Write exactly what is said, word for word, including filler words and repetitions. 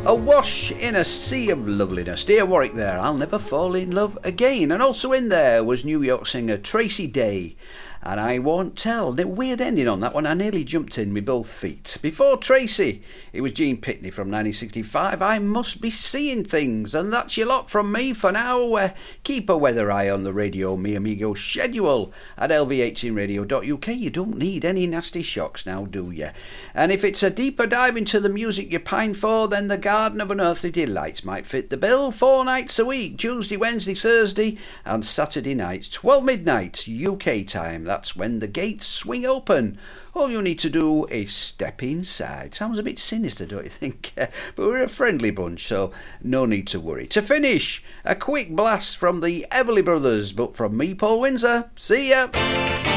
Awash in a sea of loveliness. Dear Warwick there, I'll never fall in love again. And also in there was New York singer Tracy Day. And I won't tell. The weird ending on that one. I nearly jumped in with both feet. Before Tracy, it was Gene Pitney from nineteen sixty-five. I must be seeing things. And that's your lot from me for now. Uh, keep a weather eye on the Radio Mi Amigo schedule at L V eighteen radio dot U K. You don't need any nasty shocks now, do you? And if it's a deeper dive into the music you pine for, then the Garden of Unearthly Delights might fit the bill. Four nights a week, Tuesday, Wednesday, Thursday and Saturday nights, twelve midnight U K time. That's when the gates swing open. All you need to do is step inside. Sounds a bit sinister, don't you think? But we're a friendly bunch, so no need to worry. To finish, a quick blast from the Everly Brothers, but from me, Paul Windsor. See ya!